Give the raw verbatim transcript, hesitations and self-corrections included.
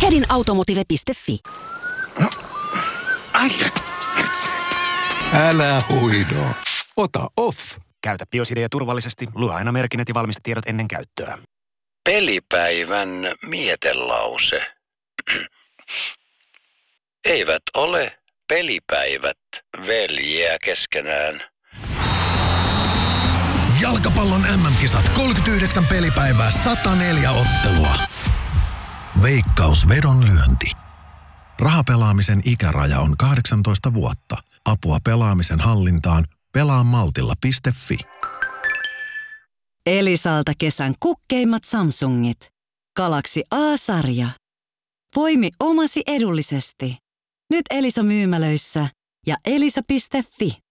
hedin automotive piste fi. Ai, älä huido. Ota off. Käytä Biosidea turvallisesti. Lue aina merkinnät ja valmistetiedot ennen käyttöä. Pelipäivän mietelause. Eivät ole pelipäivät veljiä keskenään. Jalkapallon äm äm-kisat kolmekymmentäyhdeksän pelipäivää, sata neljä ottelua. Veikkaus vedonlyönti. Rahapelaamisen ikäraja on kahdeksantoista vuotta. Apua pelaamisen hallintaan pelaamaltilla piste fi. Elisalta kesän kukkeimmat Samsungit. Galaxy A-sarja. Poimi omasi edullisesti. Nyt Elisa myymälöissä ja elisa piste fi.